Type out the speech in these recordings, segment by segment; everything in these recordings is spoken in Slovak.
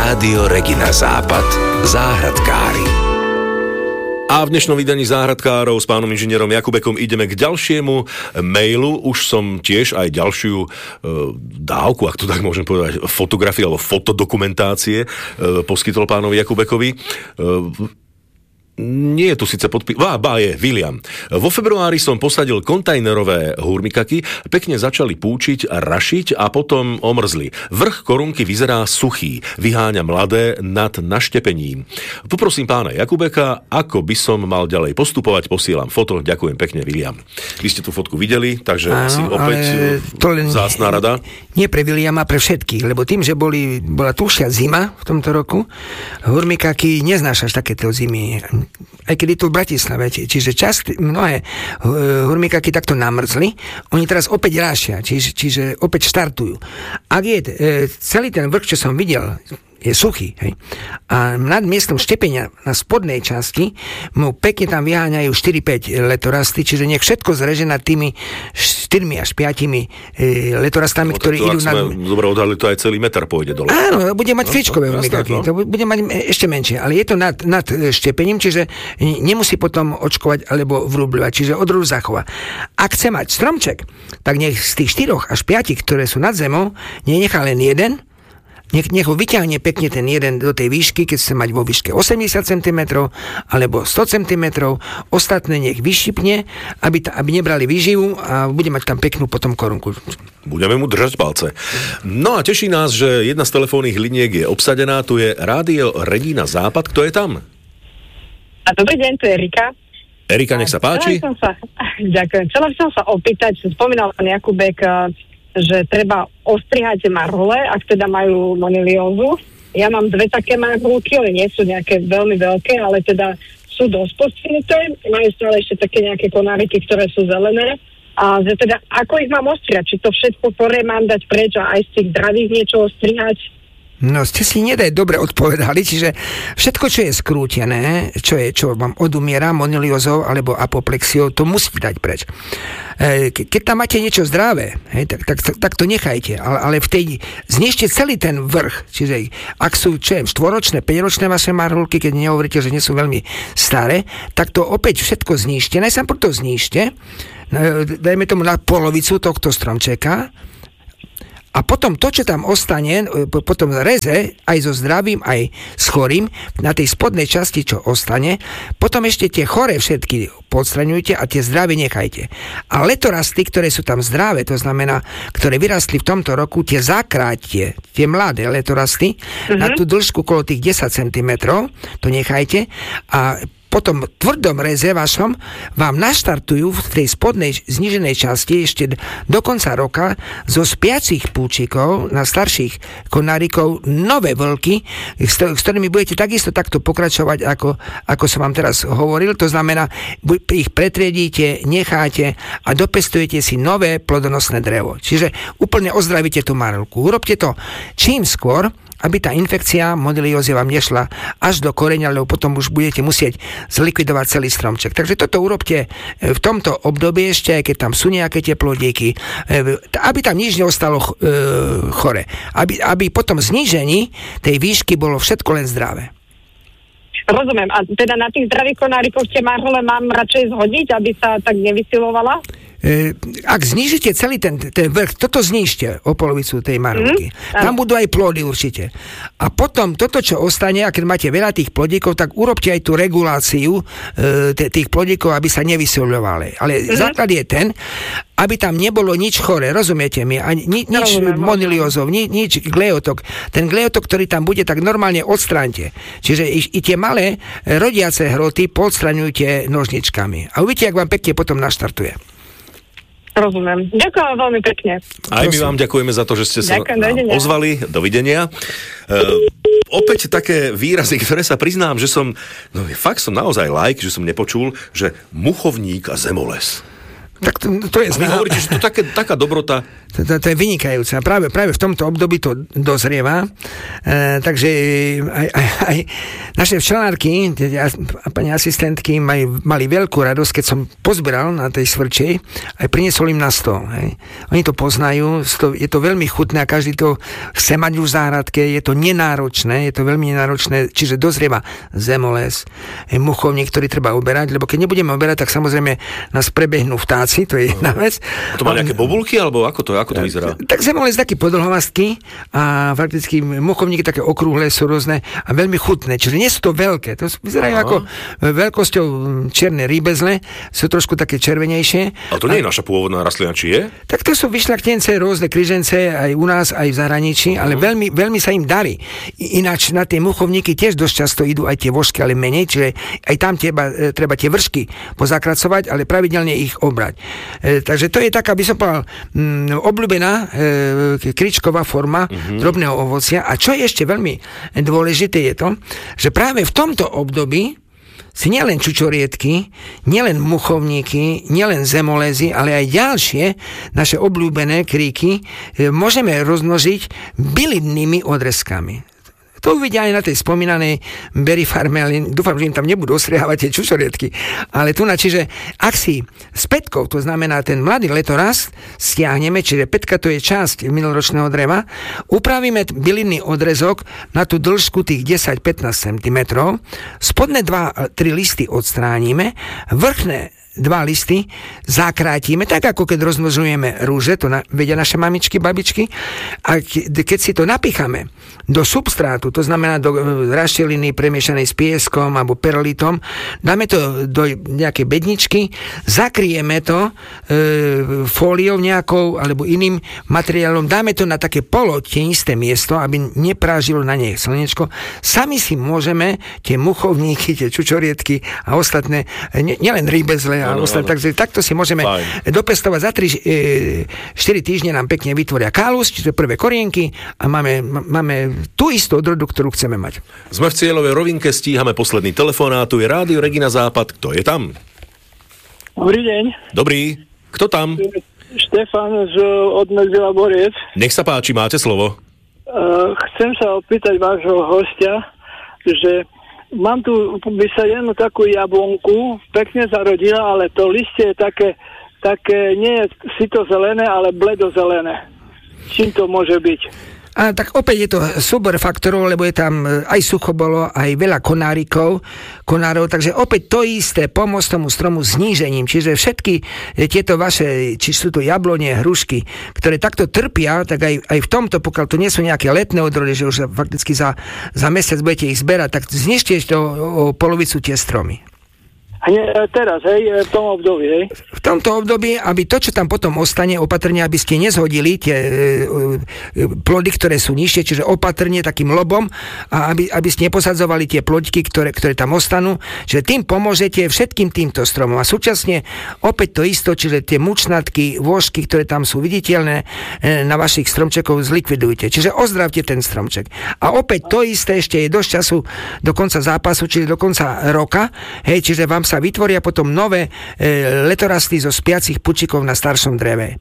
Rádio Regina Západ. Záhradkári. A v dnešnom vydaní Záhradkárov s pánom inžinierom Jakubekom ideme k ďalšiemu mailu. Už som tiež aj ďalšiu dávku, ak to tak môžem povedať, fotografie alebo fotodokumentácie poskytol pánovi Jakubekovi. Nie je tu síce podpis... je William. Vo februári som posadil kontajnerové hurmikaky, pekne začali púčiť, rašiť a potom omrzli. Vrch korunky vyzerá suchý, vyháňa mladé nad naštepením. Poprosím pána Jakubeka, ako by som mal ďalej postupovať, posielam foto. Ďakujem pekne, William. Vy ste tú fotku videli, takže asi opäť vzácna rada. Nie pre Williama, pre všetkých, lebo tým, že bola túšia zima v tomto roku, hurmikaky neznášaš takéto zimy, aj keď je to v Bratislave, čiže mnohé hurmikaky takto namrzli, oni teraz opäť rášia, čiže opäť štartujú. Ak je celý ten vrch, čo som videl, je suchý, hej. A nad miestom štepenia na spodnej časti mu pekne tam vyháňajú 4-5 letorasty, čiže nech všetko zreže nad tými 4 až 5 letorastami, ktorí idú na... Dobre odhadli, to aj celý meter pôjde dole. Áno, bude mať špičkové hurmikaky. To bude mať ešte menšie, ale je to nad štepením, čiže nemusí potom očkovať alebo vrubľovať, čiže odrodu zachová. Ak chce mať stromček, tak nech z tých 4 až 5, ktoré sú nad zemou, nechá len jeden. Nech ho vyťahne pekne ten jeden do tej výšky, keď chce mať vo výške 80 cm alebo 100 cm, ostatné nech vyšipne, aby nebrali výživu a bude mať tam peknú potom korunku. Budeme mu držať palce. No a teší nás, že jedna z telefónnych liniek je obsadená, tu je Rádio Regina Západ. Kto je tam? A dobrý deň, tu je Erika. Erika, nech sa páči. Ďakujem. Chcela by som sa opýtať, spomínal pán Jakubek, že treba ostrihať marhule, ak teda majú moniliózu. Ja mám 2 také marhulky, ale nie sú nejaké veľmi veľké, ale teda sú dosť postihnuté. Majú stále ešte také nejaké konáriky, ktoré sú zelené. A že teda, ako ich mám ostrihať? Či to všetko poré mám dať preč a aj z tých dravých niečo ostrihať? No, ste si dobre odpovedali, čiže všetko, čo je skrútené, čo vám odumiera moniliózou alebo apoplexiou, to musíte dať preč. Keď tam máte niečo zdravé, tak to nechajte, ale v tej znižte celý ten vrch, čiže ak sú štvoročné, 5-ročné vaše marhulky, keď nehovoríte, že nie sú veľmi staré, tak to opäť všetko znižte, najsám to znižte, dajme tomu na polovicu tohto stromčeka. A potom to, čo tam ostane, potom reze, aj so zdravým, aj s chorým, na tej spodnej časti, čo ostane, potom ešte tie choré všetky podstraňujte a tie zdravé nechajte. A letorasty, ktoré sú tam zdravé, to znamená, ktoré vyrastli v tomto roku, tie zakráťte, tie mladé letorasty, na tú dĺžku okolo tých 10 cm, to nechajte a potom tvrdom reze vašom vám naštartujú v tej spodnej zníženej časti ešte do konca roka zo spiacich púčikov na starších konárikov nové vlky, s ktorými budete takisto takto pokračovať, ako som vám teraz hovoril. To znamená, ich pretriedíte, necháte a dopestujete si nové plodonosné drevo. Čiže úplne ozdravíte tú marhulku. Urobte to čím skôr, aby tá infekcia moniliózy vám nešla až do koreňa, lebo potom už budete musieť zlikvidovať celý stromček. Takže toto urobte v tomto období ešte, keď tam sú nejaké tie plodíky, aby tam nič neostalo chore. Aby potom znížení tej výšky bolo všetko len zdravé. Rozumiem. A teda na tých zdravých konárikoch tie marhule mám radšej zhodiť, aby sa tak nevysilovala? Ak znížite celý ten vrch, toto znížte o polovicu tej marhulky. Tam budú aj plody určite. A potom toto, čo ostane, a keď máte veľa tých plodíkov, tak urobte aj tú reguláciu tých plodíkov, aby sa nevysilovali. Ale základ je ten, aby tam nebolo nič chore, rozumiete mi? Nič moniliózov, nič gleotok. Ten gleotok, ktorý tam bude, tak normálne odstraňte. Čiže i tie malé rodiace hroty podstraňujte nožničkami. A uvidíte, ak vám pekne potom naštartuje. Rozumiem. Ďakujem veľmi pekne. Aj my vám ďakujeme za to, že ste sa ozvali. Dovidenia. Opäť také výrazy, ktoré sa priznám, že fakt som naozaj že som nepočul, že muchovník a zemoles. Tak to je Vy hovoríte, že to taká dobrota. To je vynikajúce. Práve v tomto období to dozrieva. Takže aj naše včelárky a pani asistentky mali veľkú radosť, keď som pozberal na tej Svrčej, aj priniesol im na stôl. Hej. Oni to poznajú, je to veľmi chutné a každý to chce mať už v záhradke, je to nenáročné, je to veľmi nenáročné, čiže dozrieva zemoles, muchovník, ktorý treba uberať, lebo keď nebudeme uberať, tak samozrejme nás prebehnú vtáci, to je jedna vec. A to má nejaké bobulky, alebo ako to vyzerá? Tak zemoles taký podlhovastky a fakticky muchovníky také okrúhle sú rôzne a veľmi chutné, čiže nie sú to veľké, to vyzerajú ako veľkosťou čierne rýbezle, sú trošku také červenejšie. Ale to nie je naša pôvodná rastlina, či je? Tak to sú vyšľachtence, rôzne križence aj u nás, aj v zahraničí, ale veľmi sa im darí. Ináč na tie muchovníky tiež dosť často idú aj tie vožky, ale menej, čiže aj tam treba tie vršky pozakracovať, ale pravidelne ich obrať. Takže to je taká, by som povedal, obľúbená kričková forma drobného ovocia. A čo je ešte veľmi dôležité je to, že práve v tomto období si nielen čučoriedky, nielen muchovníky, nielen zemolezy, ale aj ďalšie naše obľúbené kríky môžeme rozmnožiť bylinnými odrezkami. To uvidia aj na tej spomínanej berry farme, ale dúfam, že im tam nebudú ostriehávať tie čučoriedky. Ale tu čiže ak si s pätkou, to znamená ten mladý letorast, stiahneme, čiže pätka to je časť minuloročného dreva, upravíme bylinný odrezok na tú dĺžku tých 10-15 cm, spodné 2-3 listy odstránime, vrchné 2 listy zakrátime, tak ako keď rozmnožujeme rúže, to vedia naše mamičky, babičky, a keď si to napicháme do substrátu, to znamená do rašteliny premiešanej s pieskom alebo perlitom, dáme to do nejakej bedničky, zakryjeme to fóliou nejakou alebo iným materiálom, dáme to na také polotienisté miesto, aby neprážilo na nej slnečko. Sami si môžeme tie muchovníky, tie čučoriedky a ostatné, nielen rýbezle, takže takto si môžeme dopestovať za 3-4 týždne nám pekne vytvoria kálus, čiže prvé korienky a máme tú istú odrodu, ktorú chceme mať. Sme v cieľovej rovinke, stíhame posledný telefonát, tu je Rádio Regina Západ, kto je tam? Dobrý deň. Dobrý, kto tam? Štefan od Medzela Boriec. Nech sa páči, máte slovo. Chcem sa opýtať vášho hostia, že mám tu vysadenú takú jablonku, pekne zarodila, ale to listie je také nie je sito-zelené, ale bledozelené. Čím to môže byť? A tak opäť je to súbor faktorov, lebo je tam aj suchobolo, aj veľa konárov, takže opäť to isté, pomôcť tomu stromu znížením. Čiže všetky tieto vaše, či sú to jablone, hrušky, ktoré takto trpia, tak aj v tomto, pokiaľ to nie sú nejaké letné odrody, že už fakticky za mesiac budete ich zberať, tak znižte to o polovicu tie stromy. A nie teraz, v tom období, hej? V tomto období, aby to, čo tam potom ostane, opatrne, aby ste nezhodili tie plody, ktoré sú nižšie, čiže opatrne takým lobom, a aby ste neposadzovali tie plodky, ktoré tam ostanú, že tým pomôžete všetkým týmto stromom. A súčasne opäť to isto, čiže tie mučnatky, vôžky, ktoré tam sú viditeľné na vašich stromčekov, zlikvidujte. Čiže ozdravte ten stromček. A opäť to isté, ešte je dosť času do konca zápasu, čiže do konca roka, čiže vám sa vytvoria potom nové letorasty zo spiacich pučikov na staršom dreve.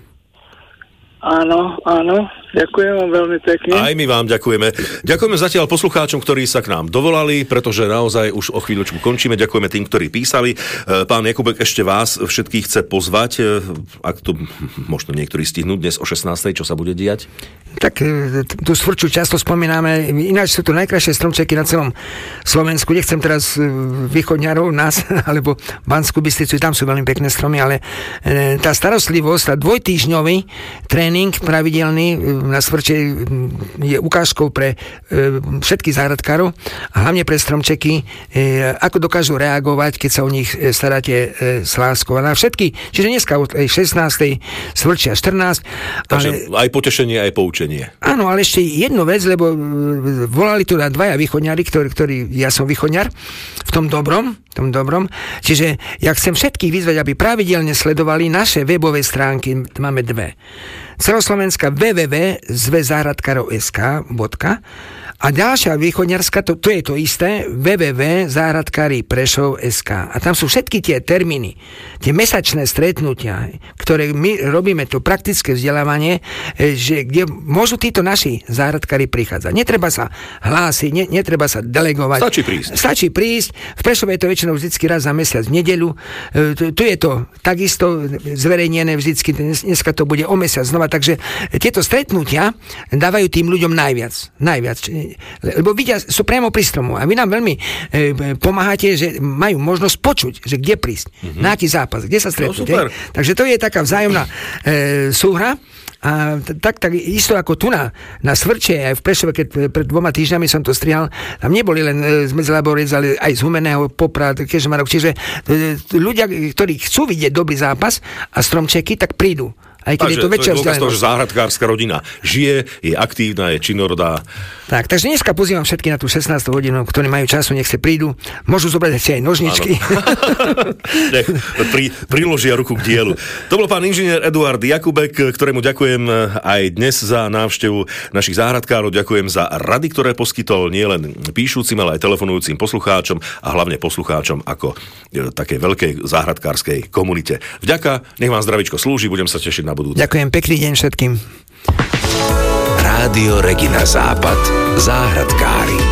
Áno, ďakujem vám veľmi pekne. Aj my vám ďakujeme. Ďakujeme zatiaľ poslucháčom, ktorí sa k nám dovolali, pretože naozaj už o chvíľočku končíme. Ďakujeme tým, ktorí písali. Pán Jakubek ešte vás všetkých chce pozvať, ak to možno niektorí stihnú dnes o 16:00, čo sa bude diať? Tak tú Svrču často spomíname, ináč sú to najkrajšie stromčeky na celom Slovensku. Nechcem teraz východňarov nás, alebo Banskú Bystricu, tam sú veľmi pekné stromy, ale tá starostlivosť, tá dvojtýždňový tréning pravidelný na Svrče je ukážkou pre všetkých záhradkárov a hlavne pre stromčeky, ako dokážu reagovať, keď sa o nich staráte s láskou. A všetky, čiže dneska od 16. Svrčia 14. Takže aj potešenie, aj poučenie. Áno, ale ešte jednu vec, lebo volali tu na dvaja východňári, ktorí ja som východňar v tom dobrom. Čiže ja chcem všetkých vyzvať, aby pravidelne sledovali naše webové stránky. Máme dve. Celoslovenská www zväzzáhradkárov.sk a ďalšia východňarská, to je to isté, www.záhradkáriprešov.sk a tam sú všetky tie termíny, tie mesačné stretnutia, ktoré my robíme, to praktické vzdelávanie, že kde môžu títo naši záhradkári prichádzať. Netreba sa hlásiť, netreba sa delegovať. Stačí prísť. V Prešove je to väčšinou vždycky raz za mesiac v nedeľu. Tu je to takisto zverejnené vždycky, dneska to bude o mesiac znova, takže tieto stretnutia dávajú tým ľuďom najviac. Lebo vidia, sú priamo pri stromu a vy nám veľmi pomáhate, že majú možnosť počuť, že kde prísť, na aký zápas, kde sa stretnúť. No, takže to je taká vzájomná súhra. A tak isto ako tu na Svrče, aj v Prešove, keď pred 2 týždňami som to strihal, tam neboli len z Medzelaborec, ale aj z Humenného, Poprad, Kežmarok, čiže ľudia, ktorí chcú vidieť dobrý zápas a stromčeky, tak prídu. Aj keď je to väčšia vzdialenosť. To je že záhradkárska rodina žije, je aktívna, je činorodá. Tak, takže dneska pozývam všetky na tú 16. hodinu, ktorí majú času, nech sa prídu. Môžu zobrať si aj nožničky. Nech priložia ruku k dielu. To bol pán inžinier Eduard Jakubek, ktorému ďakujem aj dnes za návštevu našich záhradkárov. Ďakujem za rady, ktoré poskytol nielen píšucim, ale aj telefonujúcim poslucháčom a hlavne poslucháčom ako takej veľkej záhradkárskej komunite. Vďaka, nech vám zdravičko slúži, budem sa tešiť na budúce. Ďakujem, pekný deň všetkým. Rádio Regina Západ, záhradkári.